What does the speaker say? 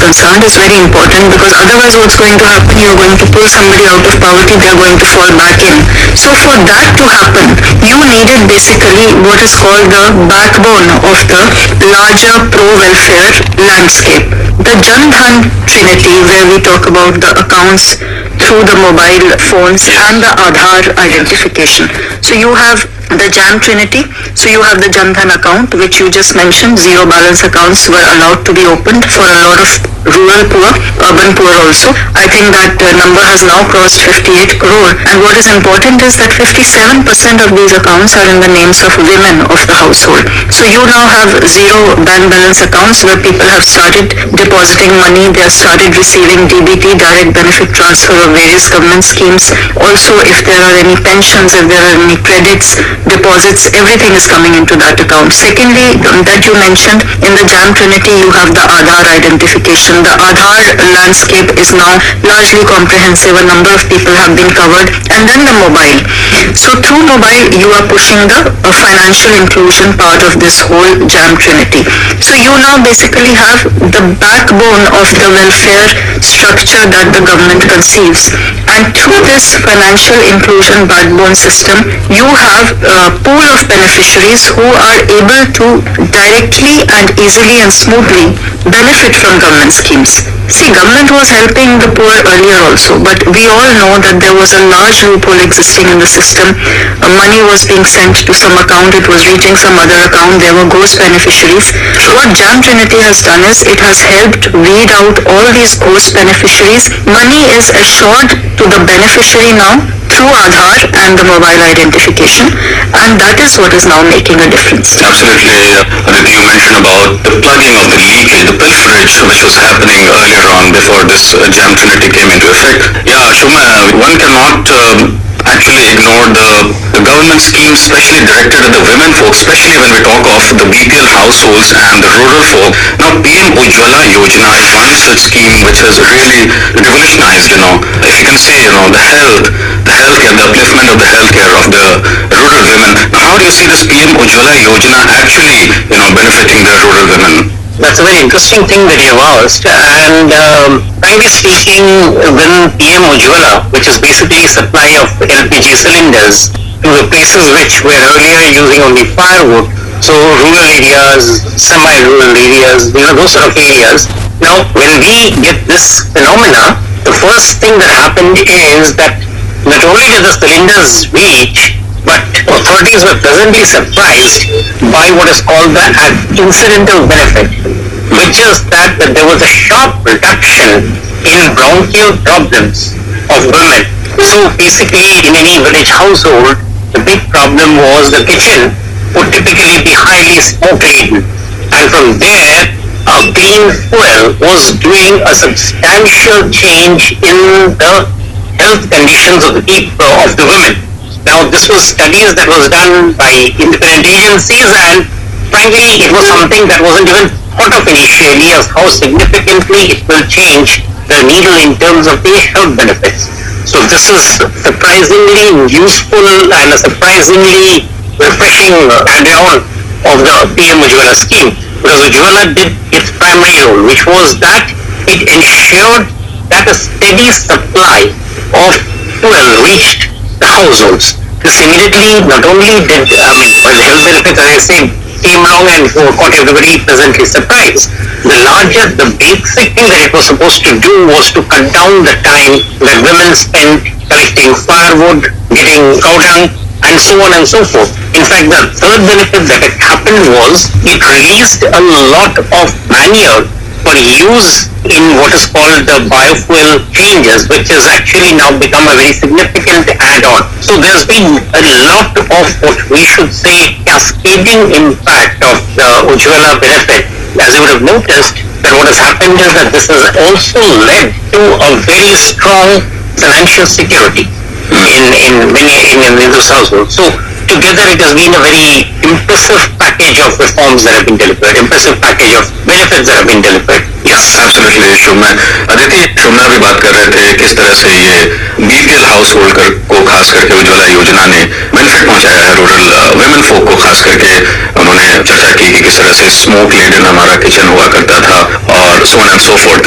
concerned is very important, because otherwise what's going to happen, you're going to pull somebody out of poverty, they're going to fall back in. So for that to happen, you needed basically what is called the backbone of the larger pro-welfare landscape. The Jan Dhan Trinity, where we talk about the accounts through the mobile phones and the Aadhaar identification. So you have the Jan Trinity, so you have the Jan Dhan account, which you just mentioned. Zero balance accounts were allowed to be opened for a lot of rural poor, urban poor also. I think that number has now crossed 58 crore. And what is important is that 57% of these accounts are in the names of women of the household. So you now have zero bank balance accounts where people have started depositing money, they have started receiving DBT, direct benefit transfer of various government schemes. Also, if there are any pensions, if there are any credits, deposits, everything is coming into that account. Secondly, that you mentioned, in the Jan Trinity, you have the Aadhaar identification. The Aadhaar landscape is now largely comprehensive. A number of people have been covered. And then the mobile. So through mobile, you are pushing the financial inclusion part of this whole Jan Trinity. So you now basically have the backbone of the welfare structure that the government conceives. And through this financial inclusion backbone system, you have a pool of beneficiaries who are able to directly and easily and smoothly benefit from government schemes. See, government was helping the poor earlier also, but we all know that there was a large loophole existing in the system. Money was being sent to some account, it was reaching some other account, there were ghost beneficiaries. What Jan Trinity has done is, it has helped weed out all these ghost beneficiaries. Money is assured to the beneficiary now through Aadhaar and the mobile identification, and that is what is now making a difference. Absolutely. Aditi, you mentioned about the plugging of the leakage, the pilferage which was happening earlier on before this Jan Trinity came into effect. Yeah, Shoma, one cannot actually ignore the government schemes especially directed at the women folk, especially when we talk of the BPL households and the rural folk. Now PM Ujjwala Yojana is one such scheme which has really revolutionized, if you can say, the healthcare, the upliftment of the healthcare of the rural women. Now how do you see this PM Ujjwala Yojana actually, benefiting the rural women? That's a very interesting thing that you have asked, and frankly speaking, when PM Ujjwala, which is basically supply of LPG cylinders to the places which were earlier using only firewood, so rural areas, semi-rural areas, those sort of areas. Now, when we get this phenomena, the first thing that happened is that not only did the cylinders reach, but authorities were pleasantly surprised by what is called the incidental benefit, which is that there was a sharp reduction in bronchial problems of women. So basically, in any village household, the big problem was the kitchen would typically be highly smoke-laden, and from there, clean fuel was doing a substantial change in the health conditions of the people, of the women. Now, this was studies that was done by independent agencies, and frankly, it was something that wasn't even thought of initially as how significantly it will change the needle in terms of the health benefits. So this is surprisingly useful and a surprisingly refreshing add-on of the PM Ujjwala scheme, because Ujjwala did its primary role, which was that it ensured that a steady supply of fuel reached the households. This immediately not only did, the health benefits, as I say, came along and caught everybody pleasantly surprised. The basic thing that it was supposed to do was to cut down the time that women spent collecting firewood, getting cow dung, and so on and so forth. In fact, the third benefit that it happened was it released a lot of manure for use in what is called the biofuel changes, which has actually now become a very significant add-on. So there's been a lot of what we should say cascading impact of the Ujjwala benefit. As you would have noticed, that what has happened is that this has also led to a very strong financial security in those households. So together it has been a very impressive package of reforms that have been delivered, impressive package of benefits that have been delivered. Yes, absolutely, शुभना। Aditi, शुभना भी बात कर रहे थे किस तरह से ये BPL house hold को खास करके उज्ज्वला योजना ने बेनिफिट पहुंचाया है रूरल वुमेन फोक को। खास करके उन्होंने चर्चा की कि किस तरह से स्मोक लेडन हमारा किचन हुआ करता था और so on and so fourth.